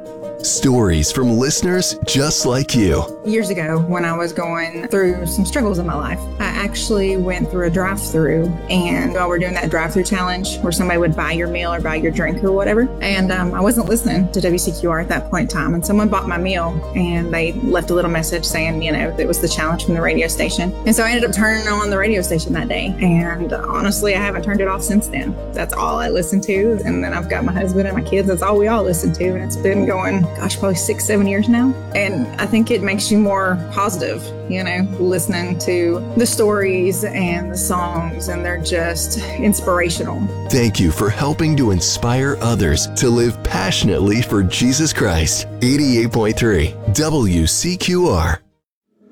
Stories from listeners just like you. Years ago, when I was going through some struggles in my life, I actually went through a drive-through, and while we're doing that drive-through challenge where somebody would buy your meal or buy your drink or whatever, and I wasn't listening to WCQR at that point in time, and someone bought my meal, and they left a little message saying, it was the challenge from the radio station. And so I ended up turning on the radio station that day, and honestly, I haven't turned it off since then. That's all I listen to, and then I've got my husband and my kids. That's all we all listen to, and it's been going probably 6-7 years now. And I think it makes you more positive, listening to the stories and the songs, and they're just inspirational. Thank you for helping to inspire others to live passionately for Jesus Christ. 88.3 WCQR.